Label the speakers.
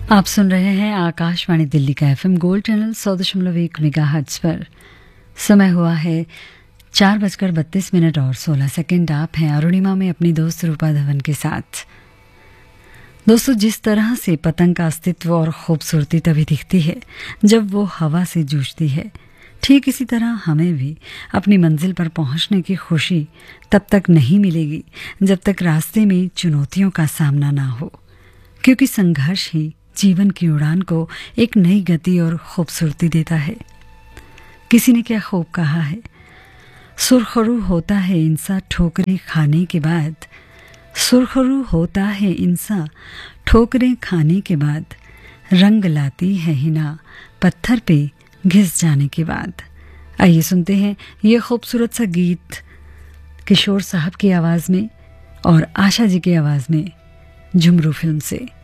Speaker 1: आप सुन रहे हैं आकाशवाणी दिल्ली का एफएम गोल्ड चैनल 100.1 मेगाहर्ट्ज पर। समय हुआ है 4:32 और 16 सेकंड। आप हैं अरुणिमा में अपनी दोस्त रूपा धवन के साथ। दोस्तों, जिस तरह से पतंग का अस्तित्व और खूबसूरती तभी दिखती है जब वो हवा से जूझती है, ठीक इसी तरह हमें भी अपनी मंजिल पर पहुंचने की खुशी तब तक नहीं मिलेगी जब तक रास्ते में चुनौतियों का सामना ना हो, क्योंकि संघर्ष ही जीवन की उड़ान को एक नई गति और खूबसूरती देता है। किसी ने क्या खूब कहा है, सुरखरू होता है इंसान ठोकरें खाने के बाद, सुरखरू होता है इंसान ठोकरें खाने के बाद, रंग लाती है हिना पत्थर पे घिस जाने के बाद। आइए सुनते हैं ये खूबसूरत सा गीत किशोर साहब की आवाज़ में और आशा जी की आवाज़ में, झुमरू फिल्म से।